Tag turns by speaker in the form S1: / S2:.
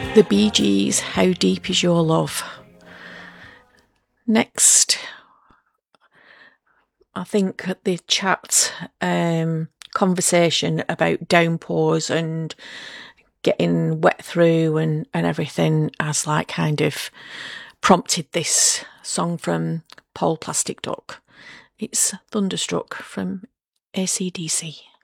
S1: The Bee Gees, How Deep Is Your Love? Next, I think the chat conversation about downpours and getting wet through and everything has like kind of prompted this song from Paul Plastic Duck. It's Thunderstruck from AC/DC.